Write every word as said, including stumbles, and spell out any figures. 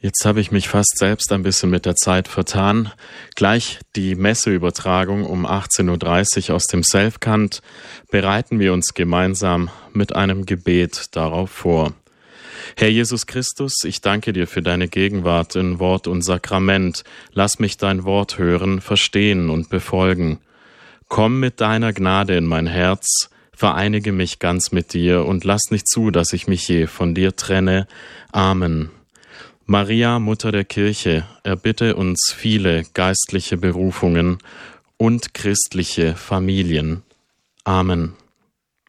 Jetzt habe ich mich fast selbst ein bisschen mit der Zeit vertan. Gleich die Messeübertragung um achtzehn Uhr dreißig aus dem Selfkant bereiten wir uns gemeinsam mit einem Gebet darauf vor. Herr Jesus Christus, ich danke dir für deine Gegenwart in Wort und Sakrament. Lass mich dein Wort hören, verstehen und befolgen. Komm mit deiner Gnade in mein Herz, vereinige mich ganz mit dir und lass nicht zu, dass ich mich je von dir trenne. Amen. Maria, Mutter der Kirche, erbitte uns viele geistliche Berufungen und christliche Familien. Amen.